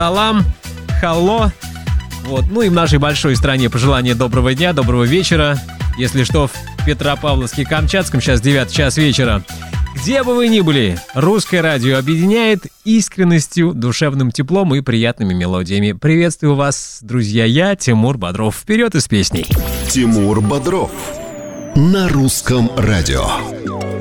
Салам, халло. Вот. Ну и в нашей большой стране пожелание доброго дня, доброго вечера. Если что, в Петропавловске-Камчатском сейчас 9 час вечера. Где бы вы ни были, русское радио объединяет искренностью, душевным теплом и приятными мелодиями. Приветствую вас, друзья, я Тимур Бодров. Вперед из песней. Тимур Бодров на русском радио.